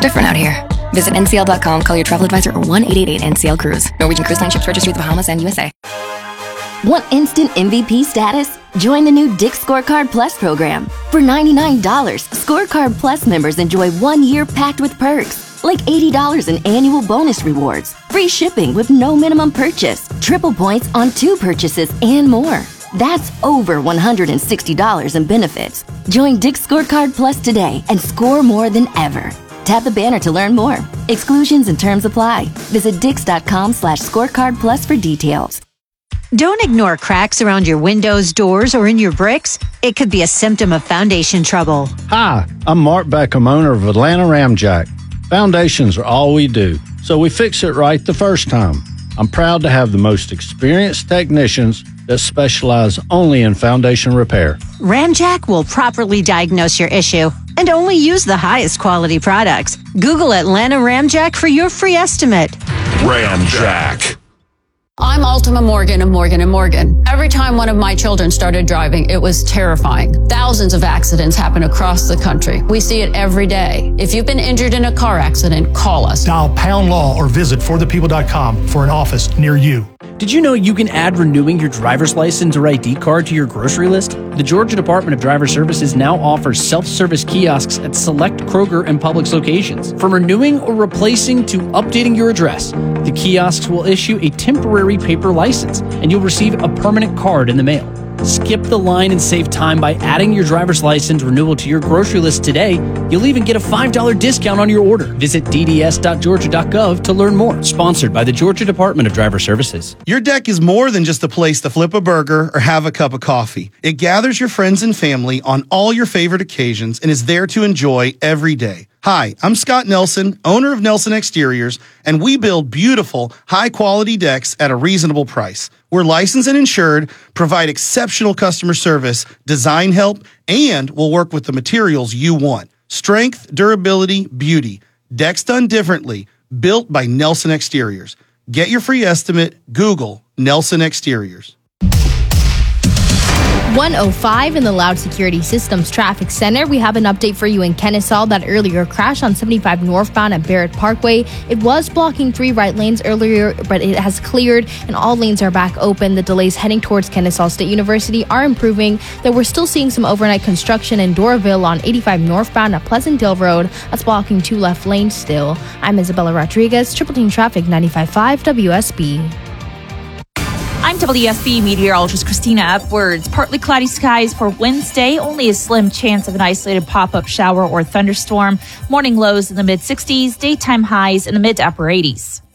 different out here. Visit ncl.com, call your travel advisor, or 1-888-NCL-CRUISE. Norwegian Cruise Line ships registry to the Bahamas and USA. Want instant MVP status? Join the new Dick's Scorecard Plus program. For $99, Scorecard Plus members enjoy 1 year packed with perks, like $80 in annual bonus rewards, free shipping with no minimum purchase, triple points on 2 purchases, and more. That's over $160 in benefits. Join Dick's Scorecard Plus today and score more than ever. Tap the banner to learn more. Exclusions and terms apply. Visit dix.com/scorecard plus for details. Don't ignore cracks around your windows, doors, or in your bricks. It could be a symptom of foundation trouble. Hi, I'm Mark Beckham, owner of Atlanta Ramjack. Foundations are all we do, so we fix it right the first time. I'm proud to have the most experienced technicians that specialize only in foundation repair. Ramjack will properly diagnose your issue and only use the highest quality products. Google Atlanta Ramjack for your free estimate. Ramjack. I'm Ultima Morgan of Morgan & Morgan. Every time one of my children started driving, it was terrifying. Thousands of accidents happen across the country. We see it every day. If you've been injured in a car accident, call us. Dial #law or visit forthepeople.com for an office near you. Did you know you can add renewing your driver's license or ID card to your grocery list? The Georgia Department of Driver Services now offers self-service kiosks at select Kroger and Publix locations. From renewing or replacing to updating your address, the kiosks will issue a temporary paper license, and you'll receive a permanent card in the mail. Skip the line and save time by adding your driver's license renewal to your grocery list today. You'll even get a $5 discount on your order. Visit dds.georgia.gov to learn more. Sponsored by the Georgia Department of Driver Services. Your deck is more than just a place to flip a burger or have a cup of coffee. It gathers your friends and family on all your favorite occasions and is there to enjoy every day. Hi, I'm Scott Nelson, owner of Nelson Exteriors, and we build beautiful, high-quality decks at a reasonable price. We're licensed and insured, provide exceptional customer service, design help, and we'll work with the materials you want. Strength, durability, beauty. Decks done differently. Built by Nelson Exteriors. Get your free estimate. Google Nelson Exteriors. 105 in the Loud Security Systems Traffic Center. We have an update for you in Kennesaw. That earlier crash on 75 northbound at Barrett Parkway. It was blocking 3 right lanes earlier, but it has cleared and all lanes are back open. The delays heading towards Kennesaw State University are improving, though we're still seeing some overnight construction in Doraville on 85 northbound at Pleasantdale Road. That's blocking 2 left lanes still. I'm Isabella Rodriguez, Triple Team Traffic 95.5 WSB. I'm WSB meteorologist Christina Upwards. Partly cloudy skies for Wednesday. Only a slim chance of an isolated pop-up shower or thunderstorm. Morning lows in the mid-60s, daytime highs in the mid to upper 80s.